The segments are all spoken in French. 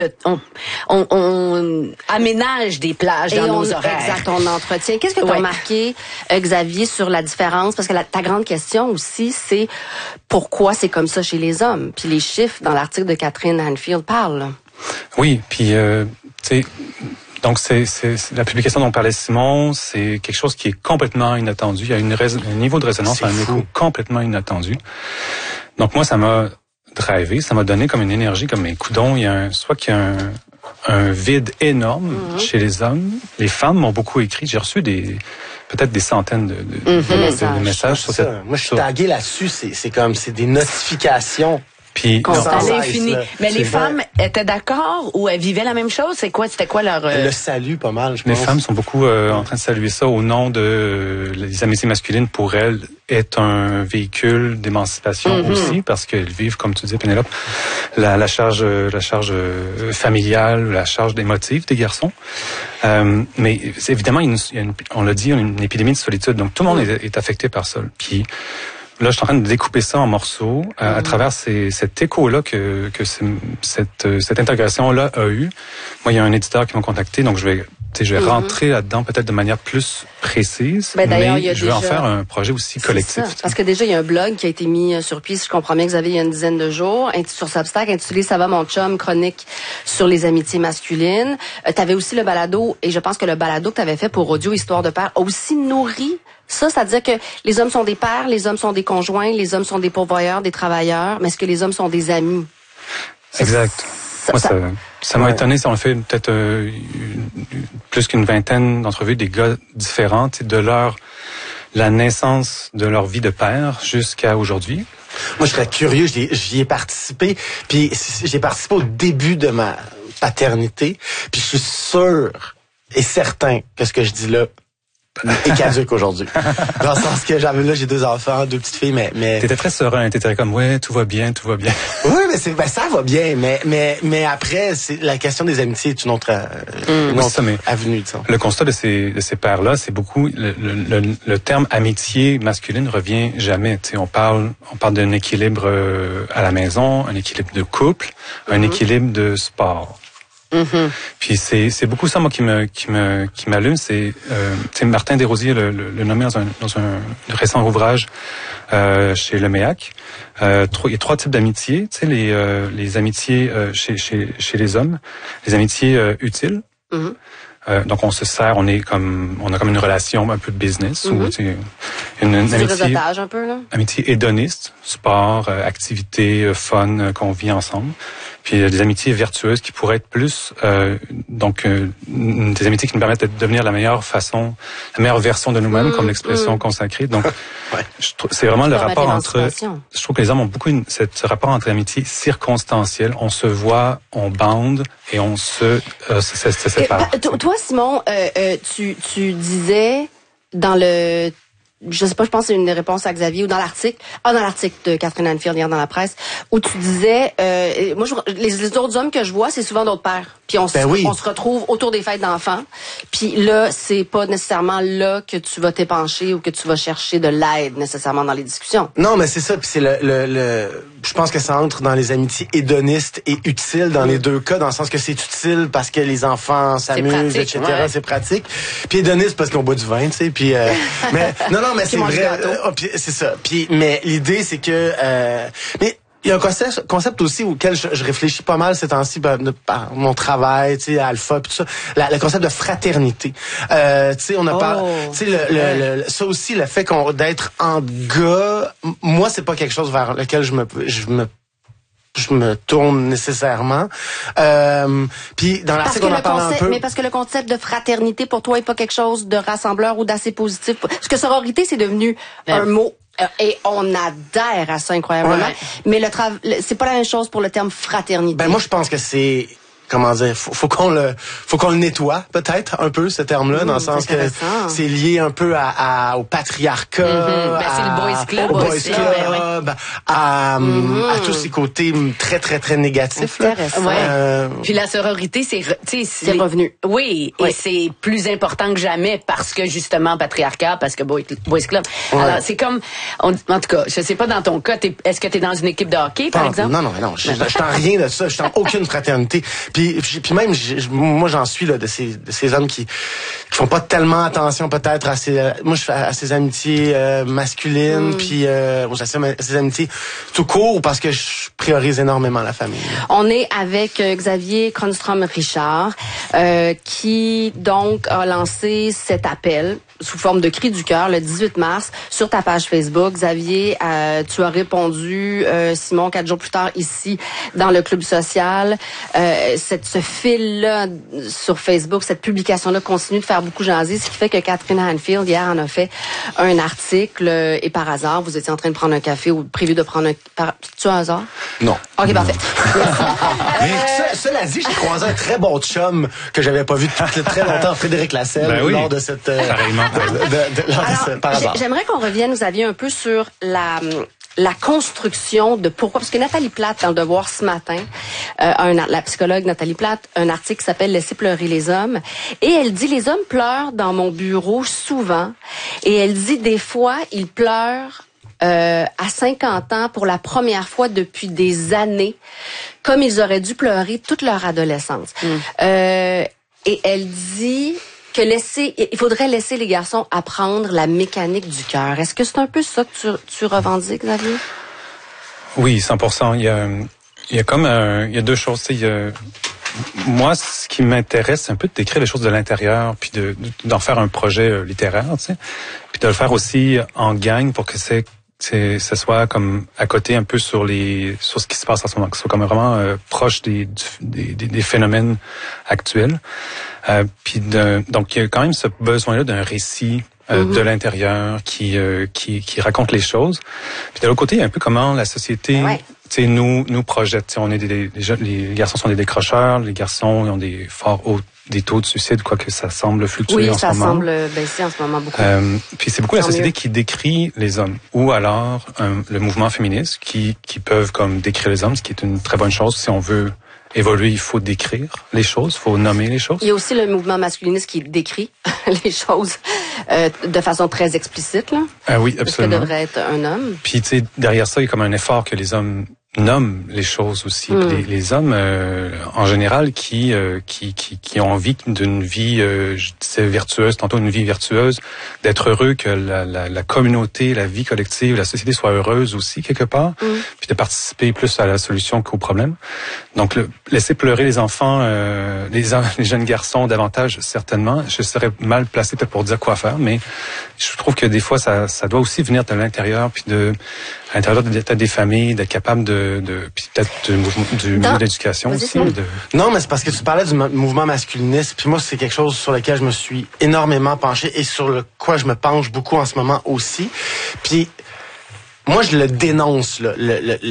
on aménage des plages dans nos horaires. Exact, on entretient. Qu'est-ce que tu as remarqué, Xavier, sur la différence? Parce que ta grande question aussi, c'est pourquoi c'est comme ça chez les hommes? Puis les chiffres dans l'article de Catherine Hanfield parlent. Oui, puis tu sais, donc c'est la publication dont parlait Simon, c'est quelque chose qui est complètement inattendu. Il y a un niveau de résonance, un écho complètement inattendu. Donc moi, ça m'a drivé, ça m'a donné comme une énergie, comme mes coudons. Soit qu'il y a un vide énorme chez les hommes. Les femmes m'ont beaucoup écrit. J'ai reçu peut-être des centaines de messages sur cette. Moi, je suis tagué là-dessus. C'est des notifications. Puis à l'infini. Mais les femmes étaient d'accord ou elles vivaient la même chose? C'était quoi leur... Le salut, pas mal, je pense. Les femmes sont beaucoup en train de saluer ça au nom de les amitiés masculines. Pour elles, est un véhicule d'émancipation aussi, parce qu'elles vivent, comme tu disais, Pénélope, la charge familiale, la charge émotive des garçons. Mais évidemment, on l'a dit, il y a une épidémie de solitude. Donc tout le monde est affecté par ça. Puis là, je suis en train de découper ça en morceaux à travers cet écho-là que cette intégration-là a eu. Moi, il y a un éditeur qui m'a contacté, donc je vais rentrer là-dedans peut-être de manière plus précise, mais je vais en faire un projet aussi collectif. Parce que déjà, il y a un blog qui a été mis sur pied, si je comprends bien, Xavier, il y a une dizaine de jours, sur Substack, intitulé « Ça va mon chum », chronique sur les amitiés masculines. Tu avais aussi le balado, et je pense que le balado que tu avais fait pour Audio Histoire de Père a aussi nourri ça, c'est-à-dire que les hommes sont des pères, les hommes sont des conjoints, les hommes sont des pourvoyeurs, des travailleurs, mais est-ce que les hommes sont des amis? Exact. Ça m'a étonné. On a fait peut-être plus qu'une vingtaine d'entrevues des gars différents, de la naissance de leur vie de père jusqu'à aujourd'hui. Moi, je serais curieux. J'y ai participé. Puis j'ai participé au début de ma paternité. Puis je suis sûr et certain que ce que je dis là est caduque aujourd'hui. Dans le sens que j'ai 2 enfants, 2 petites filles, mais... T'étais très serein, t'étais comme, ouais, tout va bien. Oui, mais ça va bien, mais après, la question des amitiés est une autre avenue, disons. Le constat de ces pères-là, c'est beaucoup, le terme amitié masculine revient jamais. Tu sais, on parle d'un équilibre à la maison, un équilibre de couple, un équilibre de sport. Puis c'est beaucoup ça, moi, qui m'allume. C'est Martin Desrosiers le nommé dans un récent ouvrage chez Le Méac. Il y a 3 types d'amitiés. Tu sais, les amitiés chez les hommes, les amitiés utiles. Donc on se sert, on a comme une relation un peu de business ou une amitié, un peu, là. Amitié hédoniste, sport, activité, fun qu'on vit ensemble. Puis des amitiés vertueuses qui pourraient être plus des amitiés qui nous permettent de devenir la meilleure version de nous-mêmes, comme l'expression consacrée. Donc c'est vraiment le rapport entre, je trouve que les hommes ont beaucoup ce rapport entre amitié circonstancielle. On se voit, on bande et on se sépare. Toi, Simon, tu disais dans le... Je sais pas, je pense que c'est une réponse à Xavier ou dans l'article de Catherine Hanfield hier dans la presse, où tu disais, moi, les autres hommes que je vois, c'est souvent d'autres pères. Puis on se retrouve autour des fêtes d'enfants. Puis là, c'est pas nécessairement là que tu vas t'épancher ou que tu vas chercher de l'aide nécessairement dans les discussions. Non, mais c'est ça. Puis c'est je pense que ça entre dans les amitiés hédonistes et utiles dans les 2 cas, dans le sens que c'est utile parce que les enfants s'amusent, etc. Ouais. C'est pratique. Puis hédoniste parce qu'on boit du vin, tu sais. Puis mais mais c'est vrai. C'est ça. Puis mais l'idée c'est que mais il y a un concept aussi auquel je réfléchis pas mal ces temps-ci par mon travail, tu sais, Alpha puis tout ça, le concept de fraternité. Tu sais, on a pas, tu sais, ça aussi, le fait d'être en gars, moi c'est pas quelque chose vers lequel je me tourne nécessairement. Puis dans l'article on en parle un peu. Mais parce que le concept de fraternité pour toi est pas quelque chose de rassembleur ou d'assez positif. Parce que sororité c'est devenu un mot. Et on adhère à ça incroyablement. Ouais. Mais c'est pas la même chose pour le terme fraternité. Ben moi je pense que c'est comment dire, faut qu'on le nettoie peut-être un peu ce terme-là, dans le sens que c'est lié un peu au patriarcat, c'est le boys club, au boys club, à tous ces côtés très très très négatifs. Puis la sororité, c'est revenu. Oui, et c'est plus important que jamais parce que justement patriarcat, parce que boys club. Ouais. Alors c'est comme, en tout cas, je sais pas dans ton cas, est-ce que t'es dans une équipe de hockey par exemple? Non, je suis en rien de ça, je suis en aucune fraternité. Puis Puis même, moi, j'en suis là de ces hommes qui font pas tellement attention peut-être à ces amitiés masculines, puis à ces amitiés tout court, parce que je priorise énormément la famille. On est avec Xavier Cronstrom-Richard, qui donc a lancé cet appel sous forme de cri du cœur le 18 mars sur ta page Facebook. Xavier, tu as répondu, Simon, 4 jours plus tard ici dans le club social. Ce fil-là sur Facebook, cette publication-là continue de faire beaucoup jaser, ce qui fait que Catherine Hanfield hier en a fait un article et par hasard, vous étiez en train de prendre un café ou prévu de prendre tu as un hasard? Non. OK, parfait. Cela dit, j'ai croisé un très bon chum que j'avais pas vu depuis très longtemps, Frédéric Lasselle, lors de cette... Alors, j'aimerais qu'on revienne, Xavier, un peu sur la construction de pourquoi, parce que Nathalie Platte, dans Le Devoir ce matin, la psychologue Nathalie Platte, un article qui s'appelle « Laisser pleurer les hommes », et elle dit « Les hommes pleurent dans mon bureau souvent », et elle dit « Des fois, ils pleurent à 50 ans pour la première fois depuis des années, comme ils auraient dû pleurer toute leur adolescence. Et elle dit que il faudrait laisser les garçons apprendre la mécanique du cœur. Est-ce que c'est un peu ça que tu revendiques, Xavier? Oui, 100%. Il y a deux choses. Moi, ce qui m'intéresse, c'est un peu de décrire les choses de l'intérieur, puis d'en faire un projet littéraire, tu sais, puis de le faire aussi en gang pour que ça soit comme à côté un peu sur ce qui se passe en ce moment, que ce soit comme vraiment proche des phénomènes actuels. Donc il y a quand même ce besoin-là d'un récit de l'intérieur qui raconte les choses. Puis de l'autre côté, il y a un peu comment la société nous projette. On est les garçons sont des décrocheurs, les garçons ont des taux de suicide, quoique ça semble fluctuer en ce moment. Oui, ça semble baisser en ce moment beaucoup. Puis c'est beaucoup la société qui décrit les hommes, ou alors le mouvement féministe qui peuvent comme décrire les hommes, ce qui est une très bonne chose. Si on veut évoluer, il faut décrire les choses, il faut nommer les choses. Il y a aussi le mouvement masculiniste qui décrit les choses de façon très explicite, là. Ah oui, absolument. Ce que devrait être un homme. Puis tu sais, derrière ça, il y a comme un effort que les hommes nomment les choses aussi. Les hommes, en général, qui ont envie d'une vie, je disais vertueuse, tantôt une vie vertueuse, d'être heureux, que la communauté, la vie collective, la société soit heureuse aussi quelque part, puis de participer plus à la solution qu'au problème. Donc laisser pleurer les enfants, les jeunes garçons davantage, certainement. Je serais mal placé peut-être pour dire quoi faire, mais je trouve que des fois ça doit aussi venir de l'intérieur, puis à l'intérieur des familles, d'être capable puis peut-être du milieu d'éducation aussi. Non, mais c'est parce que tu parlais du mouvement masculiniste, puis moi, c'est quelque chose sur lequel je me suis énormément penché et sur quoi je me penche beaucoup en ce moment aussi. Puis, moi, je le dénonce, là,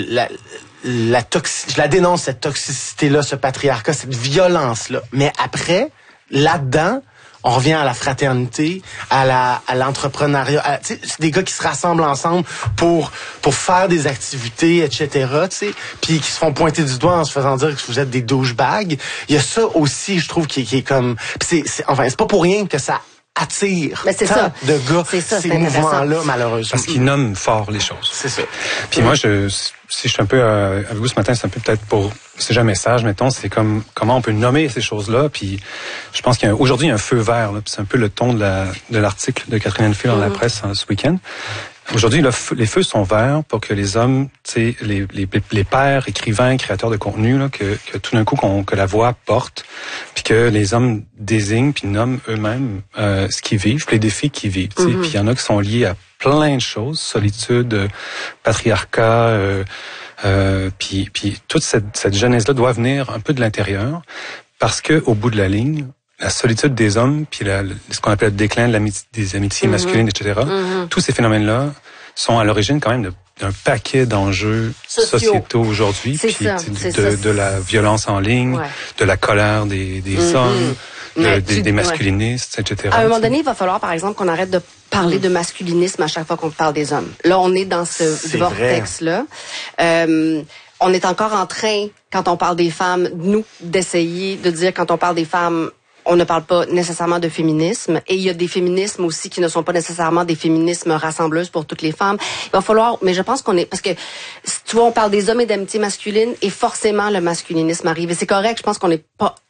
je la dénonce, cette toxicité-là, ce patriarcat, cette violence-là. Mais après, là-dedans, on revient à la fraternité, à l'entrepreneuriat. C'est des gars qui se rassemblent ensemble pour faire des activités, etc. Puis qui se font pointer du doigt en se faisant dire que vous êtes des douchebags. Il y a ça aussi, je trouve, qui est comme. C'est pas pour rien que ça attire tant de gars ces mouvements-là, malheureusement. Parce qu'ils nomment fort les choses. C'est ça. Puis moi, si je suis un peu avec vous ce matin, c'est un peu peut-être pour c'est un message, mettons, c'est comme comment on peut nommer ces choses-là. Puis je pense qu'aujourd'hui, il y a un feu vert. Là, puis c'est un peu le ton de l'article de Catherine Hanfield dans la presse ce week-end. Aujourd'hui, les feux sont verts pour que les hommes, tu sais, les pères, écrivains, créateurs de contenu, là, que tout d'un coup que la voix porte, puis que les hommes désignent puis nomment eux-mêmes ce qu'ils vivent, les défis qu'ils vivent. Tu sais. Puis il y en a qui sont liés à plein de choses, solitude, patriarcat. Puis toute cette genèse-là doit venir un peu de l'intérieur, parce que au bout de la ligne, la solitude des hommes, puis ce qu'on appelle le déclin des amitiés masculines, etc. Tous ces phénomènes-là sont à l'origine quand même d'un paquet d'enjeux sociétaux aujourd'hui, puis de la violence en ligne, de la colère des hommes, des masculinistes, etc. À un moment donné, il va falloir, par exemple, qu'on arrête de parler de masculinisme à chaque fois qu'on parle des hommes. Là, on est dans ce vortex-là. On est encore en train, quand on parle des femmes, nous, d'essayer de dire, quand on parle des femmes, on ne parle pas nécessairement de féminisme. Et il y a des féminismes aussi qui ne sont pas nécessairement des féminismes rassembleuses pour toutes les femmes. Il va falloir, mais je pense parce que, tu vois, on parle des hommes et d'amitié masculine et forcément le masculinisme arrive. Et c'est correct, je pense qu'on n'est pas